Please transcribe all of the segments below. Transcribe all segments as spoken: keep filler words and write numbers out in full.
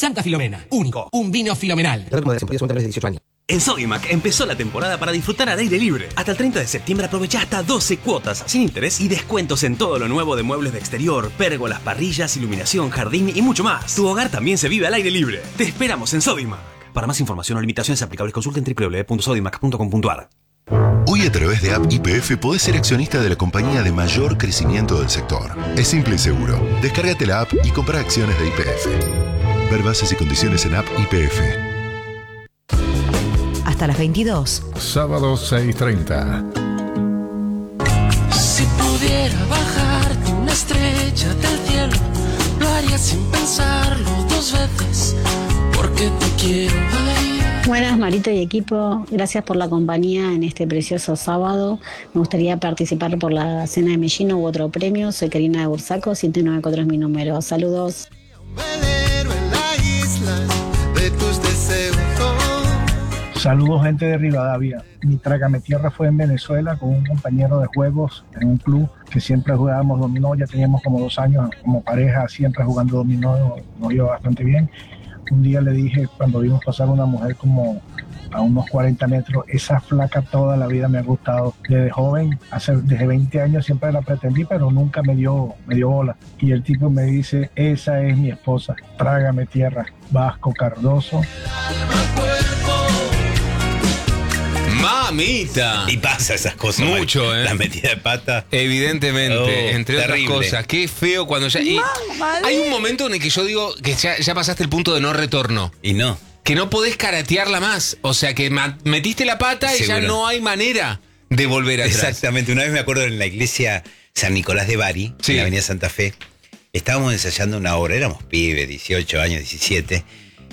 Santa Filomena, único, un vino filomenal. En Sodimac empezó la temporada para disfrutar al aire libre. Hasta el treinta de septiembre aprovecha hasta doce cuotas sin interés y descuentos en todo lo nuevo de muebles de exterior, pérgolas, parrillas, iluminación, jardín y mucho más. Tu hogar también se vive al aire libre. Te esperamos en Sodimac. Para más información o limitaciones aplicables, consulten doble u doble u doble u punto sodimac punto com punto a r. Hoy a través de App Y P F podés ser accionista de la compañía de mayor crecimiento del sector. Es simple y seguro. Descárgate la app y compra acciones de Y P F. Ver bases y condiciones en App Y P F. Hasta las veintidós. Sábado seis treinta. Si pudiera bajarte una estrella del cielo, lo haría sin pensarlo dos veces, porque te quiero ahí. Buenas, Marito y equipo, gracias por la compañía en este precioso sábado. Me gustaría participar por la cena de Mellino u otro premio. Soy Karina de Bursaco, siete nueve cuatro es mi número. Saludos. Saludos, gente de Rivadavia. Mi trágame tierra fue en Venezuela con un compañero de juegos en un club que siempre jugábamos dominó. Ya teníamos como dos años como pareja, siempre jugando dominó, nos iba bastante bien. Un día le dije, cuando vimos pasar una mujer como a unos cuarenta metros, esa flaca toda la vida me ha gustado. Desde joven, hace, desde veinte años siempre la pretendí, pero nunca me dio, me dio bola. Y el tipo me dice, esa es mi esposa, trágame tierra, Vasco Cardoso. Mamita. Y pasa esas cosas. Mucho, mal. ¿eh? La metida de pata. Evidentemente, oh, entre terrible. otras cosas. Qué feo cuando ya... Y hay un momento en el que yo digo que ya, ya pasaste el punto de no retorno. Y no. Que no podés caratearla más. O sea, que metiste la pata Seguro. Y ya no hay manera de volver atrás. Exactamente. Una vez me acuerdo en la iglesia San Nicolás de Bari, sí. en la avenida Santa Fe, estábamos ensayando una obra. Éramos pibes, dieciocho años, diecisiete.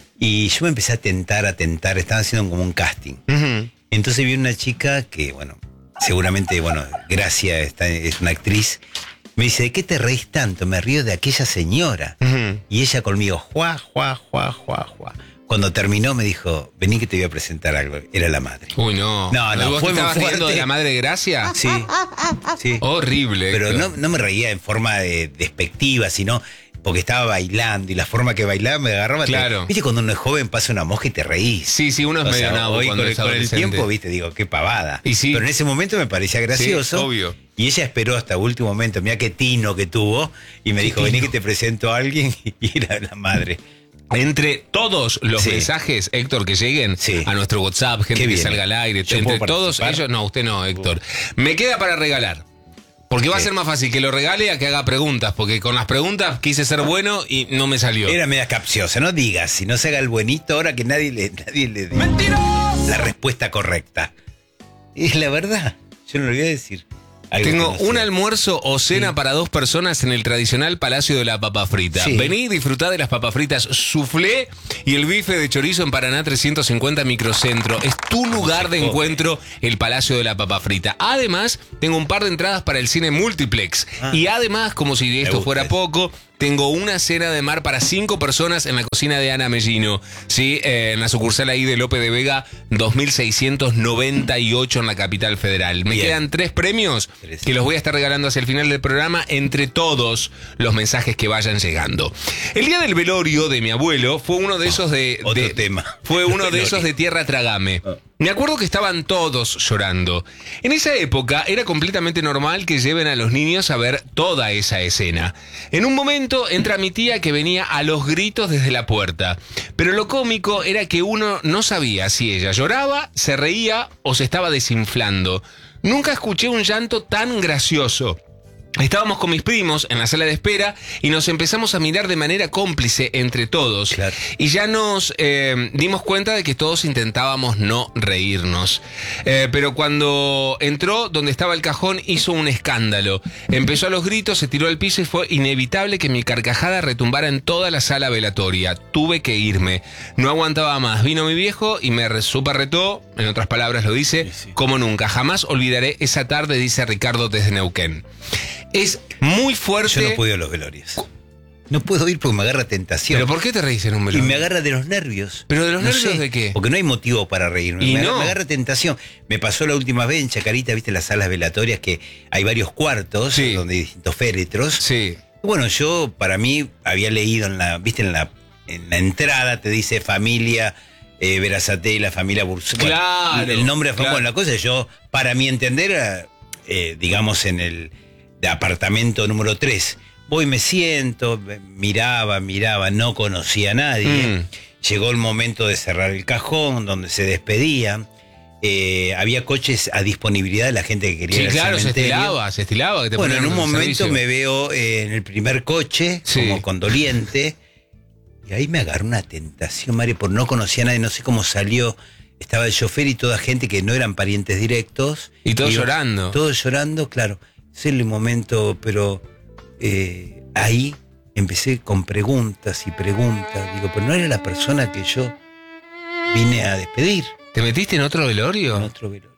Y yo me empecé a tentar, a tentar. Estaban haciendo como un casting. Uh-huh. Entonces vi una chica que, bueno, seguramente, bueno, Gracia está, es una actriz. Me dice, ¿de qué te reís tanto? Me río de aquella señora. Uh-huh. Y ella conmigo, juá, juá, juá, juá, juá. Cuando terminó me dijo, vení que te voy a presentar algo. Era la madre. Uy, no. No, no, ¿Vos fue te estabas muy riendo fuerte. de la madre de Gracia? Sí, sí. Horrible. Pero claro. no, no me reía en forma de despectiva, sino... porque estaba bailando y la forma que bailaba me agarraba. Claro. Te, viste, cuando uno es joven pasa una mosca y te reís. Sí, sí, uno es o medio sea, nabo hoy cuando con, es con el tiempo, viste, digo, qué pavada. Y sí. Pero en ese momento me parecía gracioso. Sí, obvio. Y ella esperó hasta el último momento, mira qué tino que tuvo, y me dijo, vení que te presento a alguien, y era la madre. Entre todos los sí. mensajes, Héctor, que lleguen sí. a nuestro WhatsApp, gente que salga al aire, ¿Yo entre todos ellos, no, usted no, Héctor. Me queda para regalar. Porque va a ser más fácil que lo regale a que haga preguntas, porque con las preguntas quise ser bueno y no me salió. Era media capciosa, no digas, si no se haga el buenito ahora que nadie le, nadie le diga ¡mentiroso! La respuesta correcta. Es la verdad, yo no lo voy a decir. Algo Tengo no un sé. almuerzo o cena sí. para dos personas en el tradicional Palacio de la Papa Frita. Sí. Vení y disfrutá de las papas fritas soufflé y el bife de chorizo en Paraná trescientos cincuenta Microcentro. Es tu lugar de encuentro, el Palacio de la Papa Frita. Además, tengo un par de entradas para el cine Multiplex. Ah. Y además, como si esto fuera poco, tengo una cena de mar para cinco personas en la cocina de Ana Mellino, ¿sí? Eh, en la sucursal ahí de Lope de Vega, dos mil seiscientos noventa y ocho en la capital federal. Me Bien. quedan tres premios que los voy a estar regalando hacia el final del programa entre todos los mensajes que vayan llegando. El día del velorio de mi abuelo fue uno de esos de... Otro de, tema. Fue uno de esos de Tierra Trágame. Oh. Me acuerdo que estaban todos llorando. En esa época era completamente normal que lleven a los niños a ver toda esa escena. En un momento entra mi tía que venía a los gritos desde la puerta. Pero lo cómico era que uno no sabía si ella lloraba, se reía o se estaba desinflando. Nunca escuché un llanto tan gracioso. Estábamos con mis primos en la sala de espera y nos empezamos a mirar de manera cómplice entre todos. Claro. Y ya nos eh, dimos cuenta de que todos intentábamos no reírnos. Eh, pero cuando entró donde estaba el cajón hizo un escándalo. Empezó a los gritos, se tiró al piso y fue inevitable que mi carcajada retumbara en toda la sala velatoria. Tuve que irme. No aguantaba más. Vino mi viejo y me super retó, en otras palabras lo dice, sí, sí. como nunca. Jamás olvidaré esa tarde, dice Ricardo desde Neuquén. Es muy fuerte. Yo no puedo ir a los velorios. No puedo ir porque me agarra tentación. ¿Pero por qué te reís en un velorio? Y me agarra de los nervios. ¿Pero de los no nervios sé, de qué? Porque no hay motivo para reírme. Y me, no. me agarra tentación. Me pasó la última vez en Chacarita, viste las salas velatorias que hay varios cuartos sí. donde hay distintos féretros. Sí. Bueno, yo para mí había leído en la, viste en la en la entrada te dice familia eh, Berazategui, la familia Bursuet. Claro, el nombre claro. bueno, la cosa, yo, para mi entender, eh, digamos, en el de apartamento número tres, voy, me siento, miraba, miraba, no conocía a nadie. Mm. Llegó el momento de cerrar el cajón, donde se despedían. Eh, había coches a disponibilidad de la gente que quería sí, ir al claro, cementerio. se estilaba, se estilaba. Que te bueno, en un momento servicio. me veo eh, en el primer coche, sí. como condoliente, y ahí me agarró una tentación, Mario, por no conocía a nadie, no sé cómo salió. Estaba el chofer y toda gente que no eran parientes directos. Y todos llorando. Todos llorando, claro. Ese es el momento, pero eh, ahí empecé con preguntas y preguntas. Digo, pero no era la persona que yo vine a despedir. ¿Te metiste en otro velorio? En otro velorio.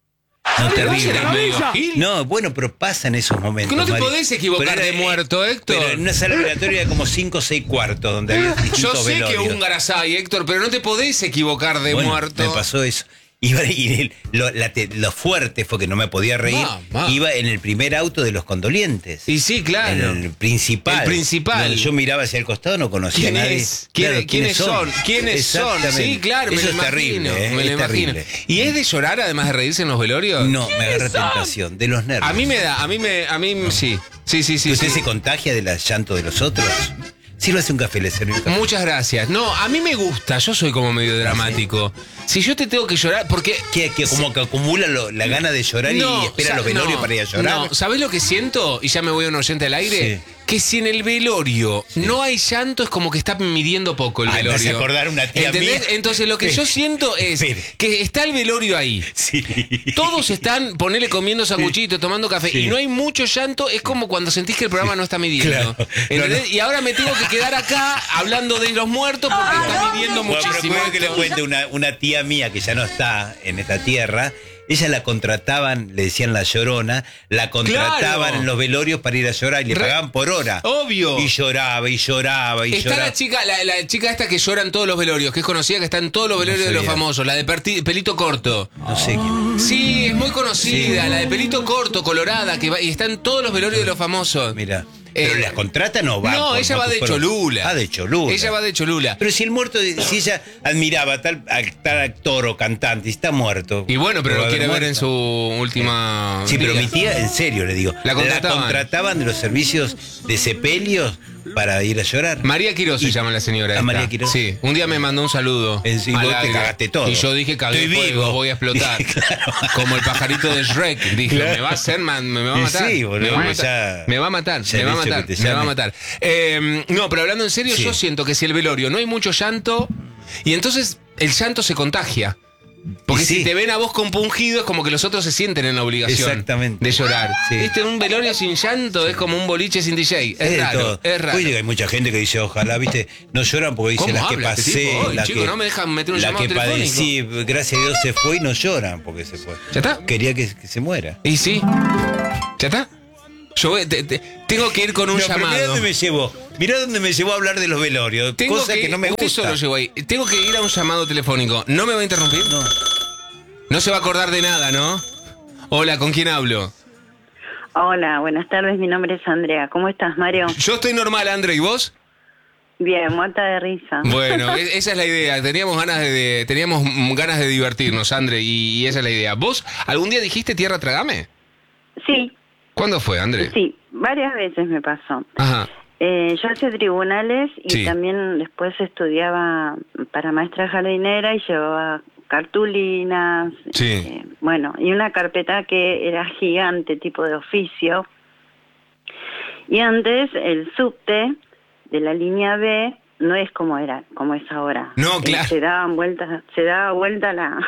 No, terrible. No, bueno, pero pasan esos momentos. Que no te Mario. podés equivocar pero de era, muerto, Héctor. Pero en una sala velatoria era como cinco o seis cuartos, donde había distintos Yo sé velorios. que húngaras hay, Héctor, pero no te podés equivocar de bueno, muerto. Me pasó eso. Iba, y lo, la, lo fuerte fue que no me podía reír. Ma, ma. Iba en el primer auto de los condolientes. Y sí, claro. En el principal. El principal. Donde yo miraba hacia el costado, no conocía a nadie. Es? ¿Quién, Claro, ¿Quiénes son? ¿Quiénes son? Sí, claro, me eso lo es imagino. terrible, ¿eh? Me lo es imagino. terrible. ¿Y es de llorar además de reírse en los velorios? No, me agarra tentación. De los nervios. A mí me da, a mí me, a mí no. sí. Sí, sí, sí. ¿Usted sí. se contagia del llanto de los otros? Si lo hace un café, le sirve un café. Muchas gracias. No, a mí me gusta, yo soy como medio dramático. Si yo te tengo que llorar, porque... ¿Qué? ¿Que como que acumula lo, la gana de llorar no, y espera o sea, los velorios no, para ir a llorar? No, ¿sabés lo que siento? Y ya me voy a un oyente al aire. Sí. Que si en el velorio sí. no hay llanto, es como que está midiendo poco el Ay, velorio. me hace acordar una tía ¿entendés? mía. Entonces lo que Sí. yo siento es Sí. que está el velorio ahí. Sí. Todos están, ponele, comiendo sanguchito, tomando café, Sí. y no hay mucho llanto, es como cuando sentís que el programa no está midiendo. Claro. ¿Entendés? No, no. Y ahora me tengo que quedar acá hablando de los muertos porque está midiendo Bueno, pero muchísimo. creo que le cuente una, una tía mía que ya no está en esta tierra. Ella la contrataban, le decían la llorona, la contrataban Claro. en los velorios para ir a llorar y le Re- pagaban por hora. Obvio. Y lloraba, y lloraba, y Está lloraba. la chica, la, la chica esta que llora en todos los velorios, que es conocida, que está en todos los velorios No de los sabía. famosos, la de perti- pelito corto. No sé quién. Sí, es muy conocida, Sí. la de pelito corto, colorada, que va, y está en todos los velorios de los famosos. Mira. ¿Pero Eh, las contratan o va? No, por- ella por- va de por- Cholula. Ah, de Cholula. Ella va de Cholula. Pero si el muerto, si ella admiraba a tal, a tal actor o cantante y está muerto. Y bueno, pero ¿va lo a quiere haber ver en muerto? su última... Sí, pero vida. mi tía, en serio le digo, La contrataban. contrataban de los servicios de sepelios para ir a llorar. María Quiroz se Y- llama la señora. ¿A esta. María Quiroz? Sí, un día me mandó un saludo. En sí, al vos te aire. cagaste todo. Y yo dije, cagué Estoy fuego, vivo. voy a explotar. Claro. Como el pajarito de Shrek. Dije, Claro. me va a hacer, man, me va a Y matar. sí, boludo, me va a ya- matar. Me va a matar, ya me va a el hecho matar, que te me va a llame. matar. Eh, no, pero hablando en serio, Sí. yo siento que si el velorio no hay mucho llanto, y entonces el llanto se contagia. Porque Y sí. si te ven a vos compungido, es como que los otros se sienten en la obligación Exactamente. de llorar. Sí. ¿Viste? Un velorio sin llanto es como un boliche sin D J. Es, Es de raro, todo. es raro. Oye, hay mucha gente que dice, ojalá, viste, no lloran porque dice ¿Cómo las que habla este pasé, tipo hoy, la chico? que, No me dejan meter un la llamado que telefónico. padecí, gracias a Dios se fue y no lloran porque se fue. ¿Ya está? Quería que, que se muera. Y sí. ¿Ya está? Yo voy- te- te- tengo que ir con un No, pero mirá llamado. dónde me llevó. Mirá dónde me llevó a hablar de los velorios. Tengo cosa que, no me usted gusta. solo llegó ahí. Tengo que ir a un llamado telefónico. ¿No me va a interrumpir? No. No se va a acordar de nada, ¿no? Hola, ¿con quién hablo? Hola, buenas tardes, mi nombre es Andrea. ¿Cómo estás, Mario? Yo estoy normal, André, ¿y vos? Bien, muerta de risa. Bueno, e- esa es la idea. Teníamos ganas de, de- teníamos mm, ganas de divertirnos, André, y, y esa es la idea. ¿Vos algún día dijiste Tierra Tragame? Sí, ¿Cuándo fue, André? sí, varias veces me pasó. Ajá. Eh, yo hacía tribunales y Sí. también después estudiaba para maestra jardinera y llevaba cartulinas. Sí. eh, bueno, y una carpeta que era gigante, tipo de oficio. Y antes el subte de la línea B no es como era, como es ahora. No, Eh, claro. Se daban vueltas, se daba vuelta la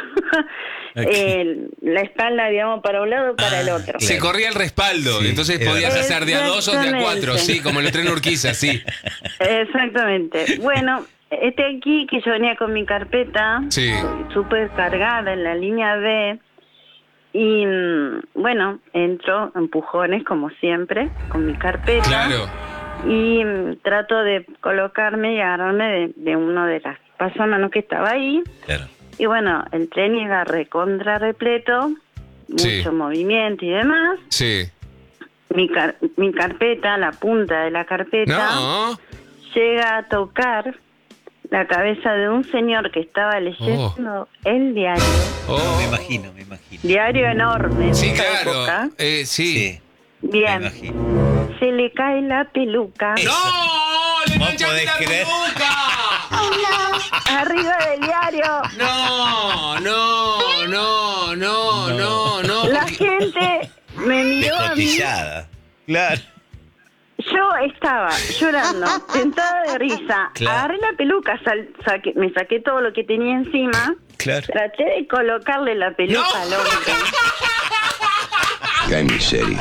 el- la espalda, digamos, para un lado o para el otro. Se corría el respaldo, Sí, entonces es podías verdad. hacer de a dos o de a cuatro, Exactamente. sí, como los tren Urquiza, sí. Exactamente. Bueno, este aquí que yo venía con mi carpeta, Sí. súper cargada en la línea B, y mm, bueno, entro empujones como siempre, con mi carpeta. Claro. Y mm, trato de colocarme y agarrarme de, de uno de las pasamanos que estaba ahí. Claro. Y bueno, el tren iba recontra repleto, mucho Sí. movimiento y demás. Sí. Mi, car- mi carpeta, la punta de la carpeta, No. llega a tocar la cabeza de un señor que estaba leyendo oh. el diario. Oh. Me imagino, me imagino. Diario enorme. Sí, de esa claro. época. Eh, sí. sí. Bien. Se le cae la peluca. ¡No! ¡Le manchaste la creer? peluca! Arriba del diario. No, no, no, no, no, no. La gente me miró a mí. Claro. Yo estaba llorando, tentada de risa. Claro. Agarré la peluca, sal, saqué, me saqué todo lo que tenía encima. Claro. Traté de colocarle la peluca No. al hombre. Qué miseria.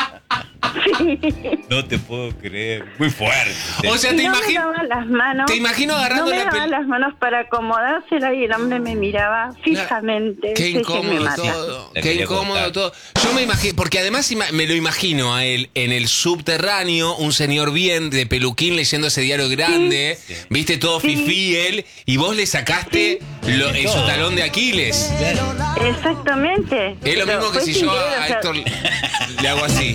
Sí. No te puedo creer. Muy fuerte. O sea, Y te no imagino. me daban las manos. Te imagino agarrando no me la daban peluca. las manos para acomodársela y el hombre me miraba fijamente. Qué Sé que me incómodo mata. todo. La Qué quería incómodo cortar. todo. Yo me imagino, porque además ima- me lo imagino a él en el subterráneo, un señor bien de peluquín leyendo ese diario grande, Sí. viste todo Sí. fifí él, y vos le sacaste lo- el su talón de Aquiles. Exactamente. Es lo Pero mismo que fue si sin yo querer, a o sea, Héctor le hago así.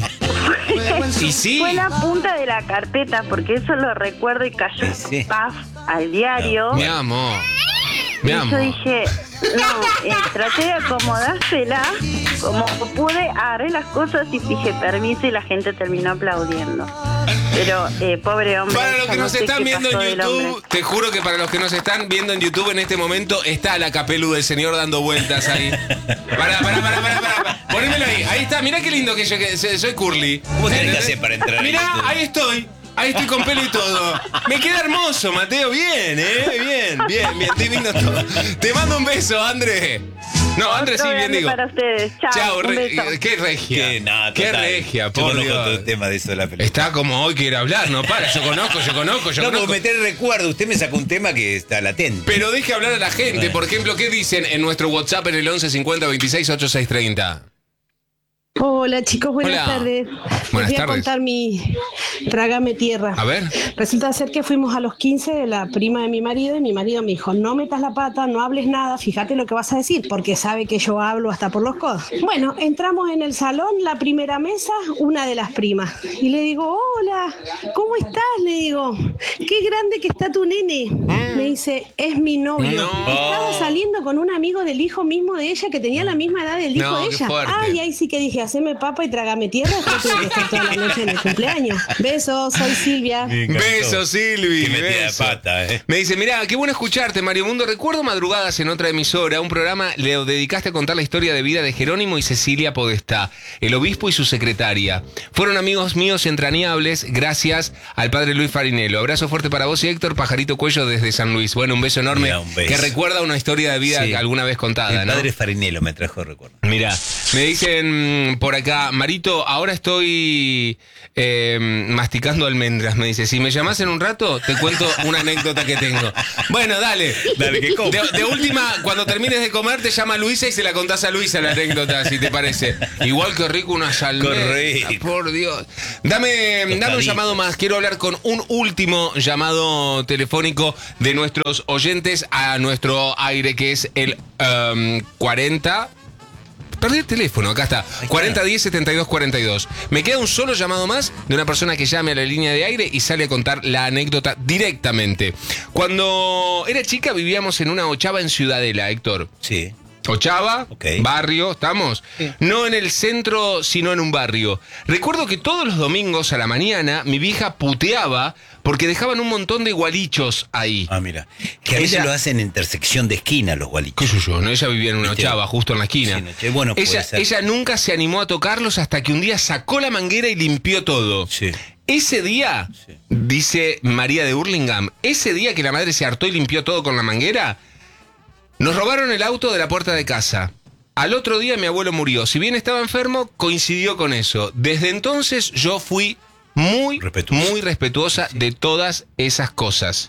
Y sí. Fue la punta de la carpeta, porque eso lo recuerdo y cayó Sí, sí. paf al diario. Mi amor. Mi Y yo amor. dije, no, eh, traté de acomodársela como pude, agarré las cosas y dije permiso y la gente terminó aplaudiendo. Pero, eh, pobre hombre. Para los yo que no nos sé están qué viendo pasó en del YouTube, hombre. te juro que para los que nos están viendo en YouTube en este momento está la capelu del señor dando vueltas ahí. Pará, pará, pará, pará, pará. Ponémelo ahí. Ahí está, mirá qué lindo que yo que soy Curly. ¿Cómo tenés que hacer para entrar en Mirá, YouTube? ahí estoy. Ahí estoy con pelo y todo. Me queda hermoso, Mateo. Bien, ¿eh? Bien, bien, bien. Divino todo. Te mando un beso, André. No, André sí, Otro bien grande digo. para ustedes. Chao. Chao, un re- beso. qué regia. Qué, no, qué total. regia, Yo por conozco Dios. todo el tema de eso de la película. Está como hoy quiere hablar, no para. Yo conozco, yo conozco, yo No, conozco. porque meter recuerdo. Usted me sacó un tema que está latente. Pero deje hablar a la gente. Por ejemplo, ¿qué dicen en nuestro WhatsApp en el once cincuenta veintiséis ochenta y seis treinta? Hola chicos, buenas Hola. tardes. Buenas Les voy a tardes. contar mi Trágame Tierra. A ver. Resulta ser que fuimos a los quince de la prima de mi marido y mi marido me dijo, no metas la pata, no hables nada, fíjate lo que vas a decir, porque sabe que yo hablo hasta por los codos. Bueno, entramos en el salón, la primera mesa, una de las primas. Y le digo, hola, ¿cómo estás? Le digo, qué grande que está tu nene. Me dice, es mi novio. No. Estaba saliendo con un amigo del hijo mismo de ella que tenía la misma edad del hijo No, de qué ella. fuerte. Ay, ahí sí que dije, haceme papa y trágame tierra, después tuve que estar toda la noche en el cumpleaños. Besos, soy Silvia. Besos, Silvi. Que metida de beso. pata, eh. Me dice, mirá, qué bueno escucharte, Mario Mundo. Recuerdo madrugadas en otra emisora, un programa le dedicaste a contar la historia de vida de Jerónimo y Cecilia Podestá, el obispo y su secretaria. Fueron amigos míos entrañables gracias al padre Luis Farinello. Abrazo fuerte para vos y Héctor Pajarito Cuello desde San Luis. Bueno, un beso enorme. Mirá, un beso. Que recuerda una historia de vida Sí. alguna vez contada, El ¿no? padre Farinello me trajo recuerdo. Mira, me dicen mm, por acá, Marito, ahora estoy eh, masticando almendras. Me dice, si me llamás en un rato, te cuento una anécdota que tengo. Bueno, dale. Dale, que coma. De, de última, cuando termines de comer, te llama Luisa y se la contás a Luisa la anécdota, si te parece. Igual que rico unas almendras. Correcto. Por Dios. Dame, dame un Tostaditas. llamado más. Quiero hablar con un último llamado telefónico de nuestros oyentes a nuestro aire, que es el um, cuarenta. Perdí el teléfono, acá está. cuarenta diez setenta y dos cuarenta y dos. Me queda un solo llamado más de una persona que llame a la línea de aire y sale a contar la anécdota directamente. Cuando era chica vivíamos en una ochava en Ciudadela, Héctor. Sí. Ochava, Ok. barrio, ¿estamos? Sí. No en el centro, sino en un barrio. Recuerdo que todos los domingos a la mañana mi vieja puteaba porque dejaban un montón de gualichos ahí. Ah, mira. Que a veces Ella- lo hacen en intersección de esquina los gualichos. ¿Qué sé yo? ¿No? Ella vivía en una Viste. ochava, justo en la esquina. Sí, no, che, bueno, puede ella, ser. ella nunca se animó a tocarlos hasta que un día sacó la manguera y limpió todo. Sí. Ese día, Sí. dice María de Hurlingham, ese día que la madre se hartó y limpió todo con la manguera, nos robaron el auto de la puerta de casa. Al otro día mi abuelo murió. Si bien estaba enfermo, coincidió con eso. Desde entonces yo fui muy, Respetuosa. muy respetuosa Sí. de todas esas cosas.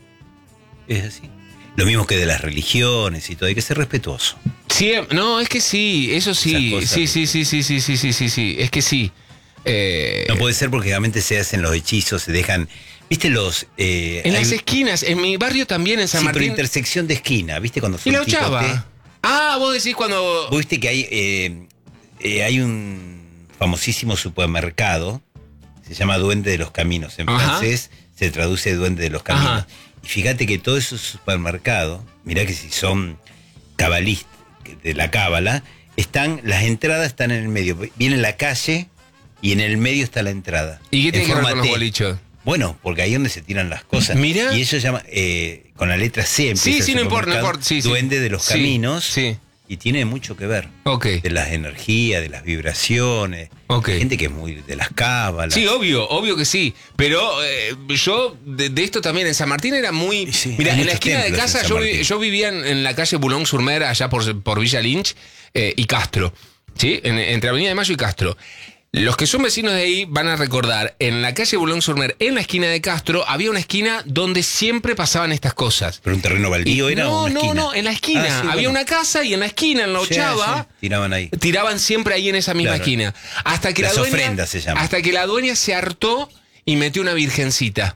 Es así. Lo mismo que de las religiones y todo. Hay que ser respetuoso. Sí, no, es que sí, eso sí. Esas cosas Sí, que- sí, sí, sí, sí, sí, sí, sí, sí. Es que sí. Eh, No puede ser porque realmente se hacen los hechizos, se dejan. ¿Viste los. Eh, en hay- las esquinas, en mi barrio también, en San sí, pero Martín. intersección de esquina, ¿viste? Cuando Y la soltito ochava. te- Ah, vos decís cuando. Vos viste que hay, eh, eh, hay un famosísimo supermercado, se llama Duende de los Caminos. En Ajá. francés se traduce Duende de los Caminos. Ajá. Y fíjate que todos esos supermercados, mirá que si son cabalistas de la cábala, están, las entradas están en el medio. Viene la calle y en el medio está la entrada. ¿Y qué tiene que ver con los T. bolichos? Bueno, porque ahí es donde se tiran las cosas. Mira. Y eso se llama, eh, con la letra C empieza. Sí, sí, el no importa, no supermercado, importa. Sí, sí. Duende de los Sí, caminos. Sí. Y tiene mucho que ver. Ok. De las energías, de las vibraciones. Ok. Hay gente que es muy de las cábalas. Sí, obvio, obvio que sí. Pero eh, yo de, de esto también en San Martín era muy... Sí, Mira, hay en la muchos esquina de templos casa en San yo, vi- Martín. yo vivía en, en la calle Boulogne-sur-Mer, allá por, por Villa Lynch eh, y Castro. ¿Sí? En- entre Avenida de Mayo y Castro. Los que son vecinos de ahí van a recordar, en la calle Boulogne-sur-Mer, en la esquina de Castro, había una esquina donde siempre pasaban estas cosas. ¿Pero un terreno baldío Y- era? No, o una no, esquina? no, en la esquina. Ah, sí, había bueno. una casa y en la esquina, en la Sí, ochava, sí, tiraban ahí. tiraban siempre ahí en esa misma Claro. esquina. Hasta que Las la dueña, ofrendas se llaman. Hasta que la dueña se hartó y metió una virgencita.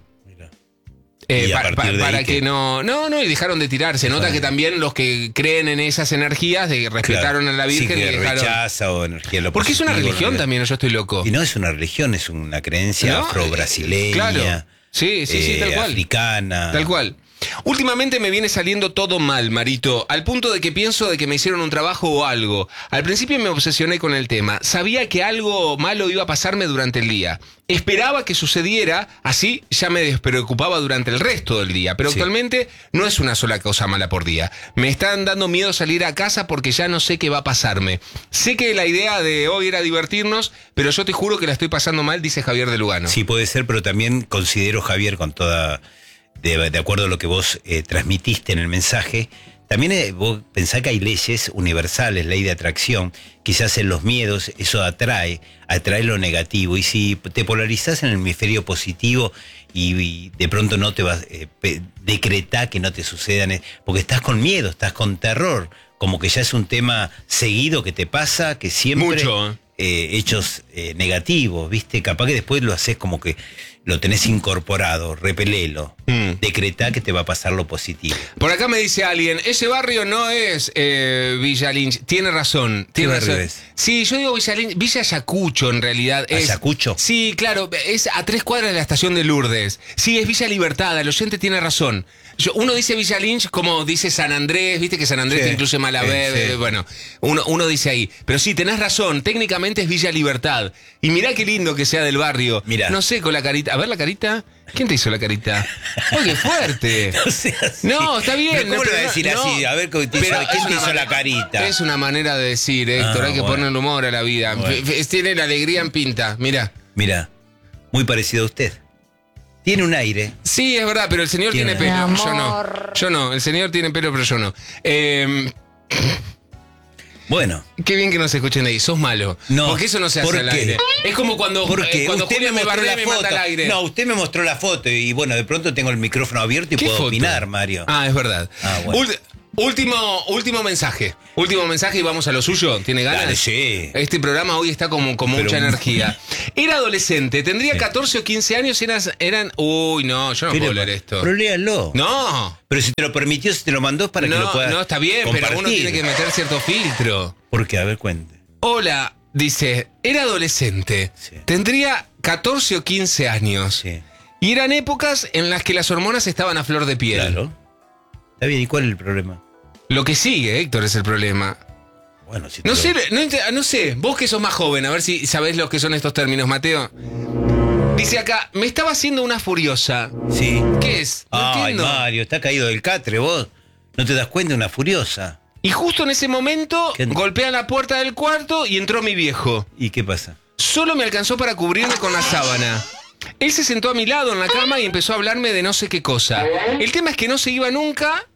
Eh, Y a pa- partir pa- de ahí para que- que no, no, no, y dejaron de tirarse. Nota que también los que creen en esas energías de respetaron Claro. a la Virgen Sí, que y dejaron. rechaza o energía lo Porque es una positivo, religión ¿no? también, o yo estoy loco. Y no es una religión, es una creencia No, afro-brasileña. claro. Sí, sí, sí, eh, tal cual. Africana. Tal cual. Últimamente me viene saliendo todo mal, Marito, al punto de que pienso de que me hicieron un trabajo o algo. Al principio me obsesioné con el tema. Sabía que algo malo iba a pasarme durante el día. Esperaba que sucediera, así ya me despreocupaba durante el resto del día. Pero Sí. actualmente no es una sola cosa mala por día. Me están dando miedo salir a casa porque ya no sé qué va a pasarme. Sé que la idea de hoy era divertirnos, pero yo te juro que la estoy pasando mal, dice Javier de Lugano. Sí, puede ser, pero también considero, Javier, con toda... De, de acuerdo a lo que vos eh, transmitiste en el mensaje, también eh, vos pensás que hay leyes universales, ley de atracción, quizás en los miedos eso atrae, atrae lo negativo, y si te polarizás en el hemisferio positivo y, y de pronto no te vas, eh, pe- decretá que no te sucedan, eh, porque estás con miedo, estás con terror, como que ya es un tema seguido que te pasa, que siempre... Mucho, ¿eh? Eh, hechos eh, negativos, ¿viste? Capaz que después lo haces como que lo tenés incorporado, repelelo, Mm. decretá que te va a pasar lo positivo. Por acá me dice alguien, ese barrio no es eh, Villa Lynch. Tiene razón. ¿Qué Tiene barrio razón. es? Sí, yo digo Villa Lynch, Villa Ayacucho en realidad. Es, ¿Ayacucho? Sí, claro, es a tres cuadras de la estación de Lourdes. Sí, es Villa Libertad, el oyente tiene razón. Yo, uno dice Villa Lynch como dice San Andrés, viste que San Andrés Sí, te incluye Malavé, sí, sí. bueno, uno, uno dice ahí. Pero sí, tenés razón, técnicamente es Villa Libertad. Y mirá qué lindo que sea del barrio. Mirá. No sé, con la carita. A ver la carita. ¿Quién te hizo la carita? ¡Oye, fuerte! No sea así. No, está bien. Pero ¿cómo no, lo va a pero decir no, así? A ver, ¿quién te hizo, pero quién es te una hizo la manera- carita? Es una manera de decir, Héctor, Ah, hay que bueno. ponerle humor a la vida. Bueno. F- f- Tiene la alegría en pinta, mira. Mira, muy parecido a usted. Tiene un aire. Sí, es verdad, pero el señor Tiene tiene, una- pelo, yo no. Yo no, el señor tiene pelo, pero yo no. Eh, Bueno, qué bien que no se escuchen de ahí, sos malo. No, Porque eso no se hace ¿por al qué? aire. Es como cuando, porque eh, cuando usted Julia me me mostró bardea la y me manda foto. al aire. No, usted me mostró la foto y bueno, de pronto tengo el micrófono abierto y ¿Qué puedo foto? opinar, Mario. Ah, es verdad. Ah, bueno. Ult- último, último mensaje. Último mensaje y vamos a lo suyo. ¿Tiene ganas? Dale, sí. Este programa hoy está como con Pero- mucha energía. Era adolescente, tendría Sí. catorce o quince años, eras, eran... Uy, no, yo no ¿Qué puedo le- leer esto. Pero léalo. No. Pero si te lo permitió, si te lo mandó es para que lo No, puedas no, está bien, pero uno compartir. tiene que meter cierto filtro. ¿Por qué? A ver, cuente. Hola, dice, era adolescente, Sí. tendría catorce o quince años. Sí. Y eran épocas en las que las hormonas estaban a flor de piel. Claro. Está bien, ¿y cuál es el problema? Lo que sigue, Héctor, es el problema. Bueno, si te No lo- sé, no, ent- no sé, vos que sos más joven, a ver si sabés lo que son estos términos, Mateo. Dice acá, me estaba haciendo una furiosa. Sí. ¿Qué es? No Ay, entiendo. Mario, está caído del catre, vos. ¿No te das cuenta? Una furiosa. Y justo en ese momento ¿Qué? golpean la puerta del cuarto y entró mi viejo. ¿Y qué pasa? Solo me alcanzó para cubrirme con la sábana. Él se sentó a mi lado en la cama y empezó a hablarme de no sé qué cosa. El tema es que no se iba nunca.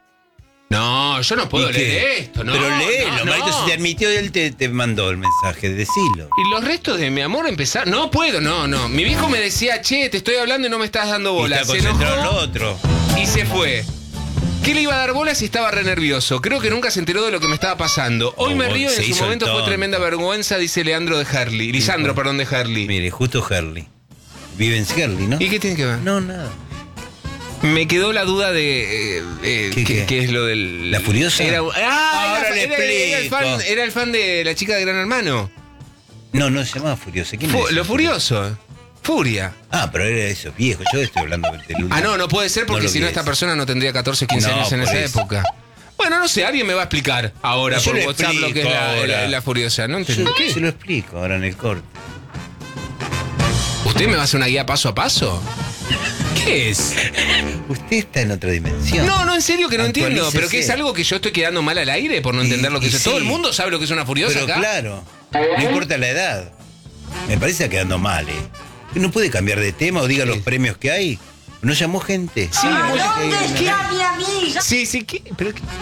No, yo no puedo ¿Y qué? leer esto, no. Pero léelo, no, Marito, no. si te admitió, él te, te mandó el mensaje, decilo. Y los restos de mi amor empezaron. No puedo, no, no. Mi viejo me decía, che, te estoy hablando y no me estás dando Y bola. está Se concentrado en lo enojó otro. y se fue. ¿Qué le iba a dar bola si estaba re nervioso? Creo que nunca se enteró de lo que me estaba pasando. Hoy Oh, me río y se en su hizo el momento fue tonto. tremenda vergüenza, dice Leandro de Herley. Lisandro, perdón, de Herley. Mire, justo Herley. Vive en Herley, ¿no? ¿Y qué tiene que ver? No, nada. Me quedó la duda de eh, eh, ¿Qué, ¿qué, qué? qué es lo del... ¿La Furiosa? Era, ah, Ahora era, le era- era el explico. fan, era el fan de la chica de Gran Hermano. No, no se llamaba Furiosa. ¿Quién Fu- es? lo Furioso. Furia. Ah, pero era de esos viejos. Yo estoy hablando del último. Ah, no, no puede ser porque No lo si no vi esta ese. persona no tendría catorce, quince No, años en por esa eso. época. Bueno, no sé, alguien me va a explicar ahora Yo por lo WhatsApp lo que es la, explico la- la Furiosa. No entendí. Yo ¿Qué? se lo explico ahora en el corte. ¿Usted me va a hacer una guía paso a paso? ¿Qué es? Usted está en otra dimensión. No, no, en serio que no entiendo. Actualícese. ¿Pero que es algo que yo estoy quedando mal al aire por no entender Y- lo que y es? ¿Todo sí. el mundo sabe lo que es una Furiosa Pero acá? claro, no importa la edad. Me parece que quedando mal, ¿eh? ¿No puede cambiar de tema o diga los premios que hay? ¿No llamó gente? Sí, muy- le, Sí, sí, ¿qué? ¿Pero qué?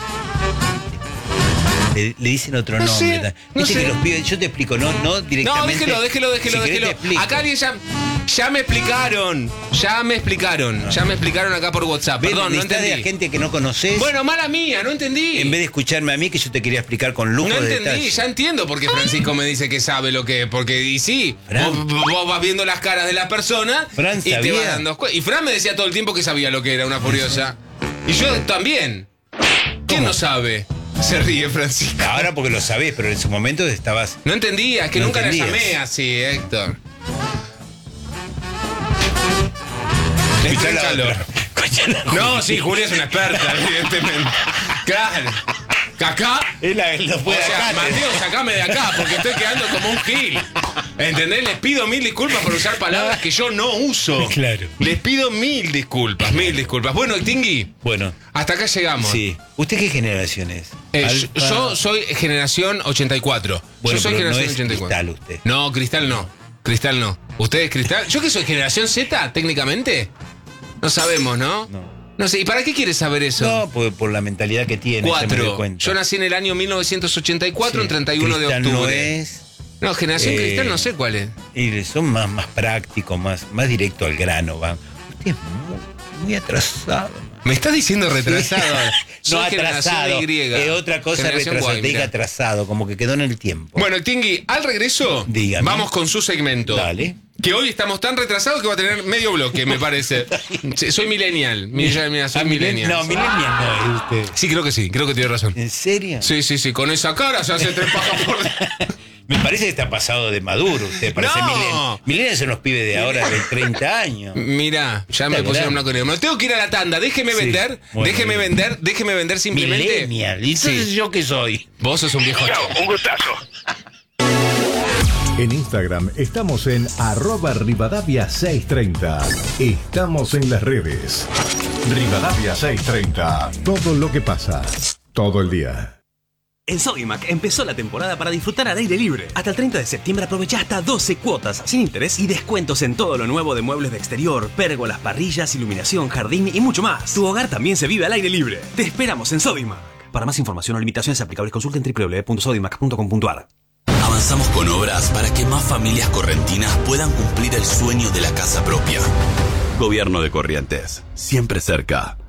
le dicen otro No nombre. sé, ta- no Viste sé. que los pibes, yo te explico, no, no No, directamente. déjelo, déjelo, déjelo, Si querés déjelo. te explico. Acá alguien ya, ya me explicaron. Ya me explicaron. Ya me explicaron acá por WhatsApp. ¿Ves? Perdón, no Necesitas de entendí. la gente que no conoces. Bueno, mala mía, no entendí. En vez de escucharme a mí, que yo te quería explicar con lujo No de entendí, detalle. ya entiendo por qué Francisco me dice que sabe lo que es. Porque, y sí, Fran. vos, vos vas viendo las caras de las personas Fran y te sabía. vas dando cuenta. Y Fran me decía todo el tiempo que sabía lo que era una Furiosa. Y yo también. ¿Quién no sabe? Se ríe Francisco. Ahora porque lo sabés, pero en su momento estabas. No entendía, es que No nunca la entendías. llamé así, Héctor. Escuchá la calor. otra. Escuchá la No, otra. sí, Julia es una experta, evidentemente. Claro. Acá. Es la que lo O fue de sea, acá. Mateo, sacame de acá, porque estoy quedando como un gil. ¿Entendés? Les pido mil disculpas por usar palabras que yo no uso. Claro. Les pido mil disculpas, mil disculpas. Bueno, Tingui, Bueno, hasta acá llegamos. sí. ¿Usted qué generación es? Eh, yo- Alfa. yo soy generación ochenta y cuatro. Bueno, yo soy pero no generación es ochenta y cuatro. cristal usted. No, cristal no. Cristal no. ¿Usted es cristal? ¿Yo que soy generación Z, técnicamente? No sabemos, ¿no? No. No sé, ¿y para qué quieres saber eso? No, por, por la mentalidad que tiene. ya me doy Cuatro. cuenta. Yo nací en el año mil novecientos ochenta y cuatro, Sí. el treinta y uno de Cristal octubre. No es. No, generación Eh, cristal no sé cuál es. Y son más, más prácticos, más, más directo al grano. Van. Usted es muy, muy atrasado. Me estás diciendo retrasado. No Soy generación atrasado. Y. Es otra cosa Generación retrasado. Y, Te diga mirá. atrasado, como que quedó en el tiempo. Bueno, Tingui, al regreso, Dígame. vamos con su segmento. Dale. Que hoy estamos tan retrasados que va a tener medio bloque, me parece. Sí, soy millennial. Mi- ya, mira, soy Ah, milen- millennial. No, millennial no es usted. Sí, creo que sí, creo que tiene razón. ¿En serio? Sí, sí, sí, con esa cara se hace tres pajas por... Me parece que está pasado de maduro usted. Parece No. millennial. Millennial son los pibes de ahora de treinta años. Mira, ya me Está pusieron grande. blanco y negro. Me tengo que ir a la tanda, déjeme Sí. vender, Bueno, déjeme bien. vender, déjeme vender simplemente. Millennial. ¿Y entonces Sí. yo qué soy? Vos sos un viejo. Un gustazo. En Instagram estamos en arroba Rivadavia seiscientos treinta. Estamos en las redes. Rivadavia seiscientos treinta. Todo lo que pasa. Todo el día. En Sodimac empezó la temporada para disfrutar al aire libre. Hasta el treinta de septiembre aprovecha hasta doce cuotas sin interés y descuentos en todo lo nuevo de muebles de exterior, pérgolas, parrillas, iluminación, jardín y mucho más. Tu hogar también se vive al aire libre. Te esperamos en Sodimac. Para más información o limitaciones aplicables consulta en w w w punto sodimac punto com punto a r. Avanzamos con obras para que más familias correntinas puedan cumplir el sueño de la casa propia. Gobierno de Corrientes, siempre cerca.